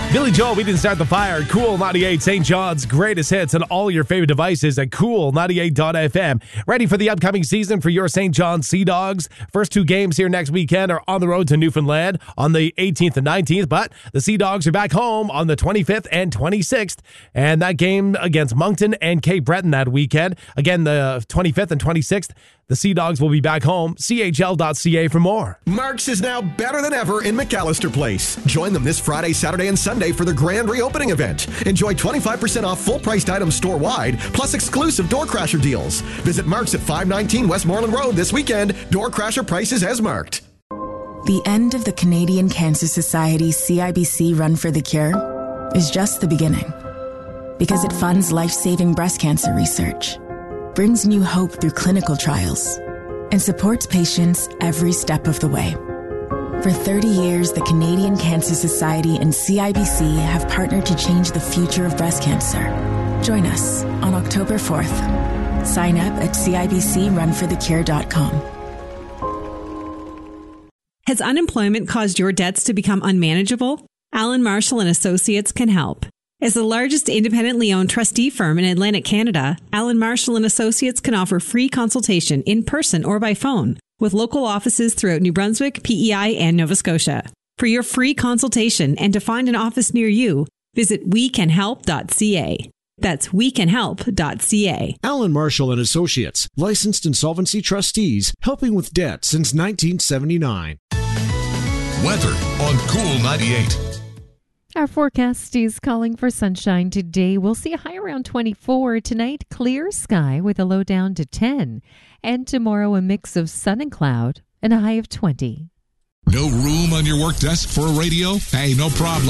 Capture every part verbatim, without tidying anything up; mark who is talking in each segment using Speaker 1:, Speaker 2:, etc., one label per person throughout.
Speaker 1: Billy Joel, We Didn't Start the Fire. Cool ninety-eight, Saint John's greatest hits on all your favorite devices at cool ninety-eight dot f m. Ready for the upcoming season for your Saint John's Sea Dogs? First two games here next weekend are on the road to Newfoundland on the eighteenth and nineteenth, but the Sea Dogs are back home on the twenty-fifth and twenty-sixth. And that game against Moncton and Cape Breton that weekend. Again, the twenty-fifth and twenty-sixth. The Sea Dogs will be back home. C H L dot C A for more.
Speaker 2: Mark's is now better than ever in McAllister Place. Join them this Friday, Saturday, and Sunday for the grand reopening event. Enjoy twenty-five percent off full-priced items store-wide, plus exclusive Door Crasher deals. Visit Mark's at five nineteen Westmoreland Road this weekend. Door Crasher prices as marked.
Speaker 3: The end of the Canadian Cancer Society C I B C Run for the Cure is just the beginning. Because it funds life-saving breast cancer research, brings new hope through clinical trials, and supports patients every step of the way. For thirty years, the Canadian Cancer Society and C I B C have partnered to change the future of breast cancer. Join us on October fourth. Sign up at C I B C run for the cure dot com.
Speaker 4: Has unemployment caused your debts to become unmanageable? Allen Marshall and Associates can help. As the largest independently owned trustee firm in Atlantic Canada, Allen Marshall and Associates can offer free consultation in person or by phone with local offices throughout New Brunswick, P E I, and Nova Scotia. For your free consultation and to find an office near you, visit we can help dot c a. That's we can help dot c a.
Speaker 5: Allen Marshall and Associates, licensed insolvency trustees, helping with debt since nineteen seventy-nine.
Speaker 6: Weather on Cool ninety-eight.
Speaker 7: Our forecast is calling for sunshine today. We'll see a high around twenty-four. Tonight, clear sky with a low down to ten. And tomorrow, a mix of sun and cloud and a high of twenty.
Speaker 6: No room on your work desk for a radio? Hey, no problem.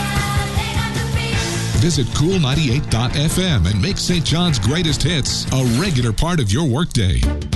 Speaker 6: Visit cool ninety-eight dot f m and make Saint John's greatest hits a regular part of your workday.